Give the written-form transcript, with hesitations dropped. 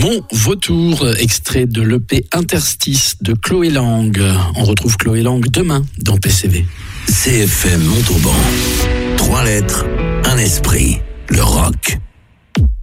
Mon Vautour, extrait de l'EP Interstice de Chloé Lang. On retrouve Chloé Lang demain dans PCV. CFM Montauban. 3 lettres, un esprit, le rock.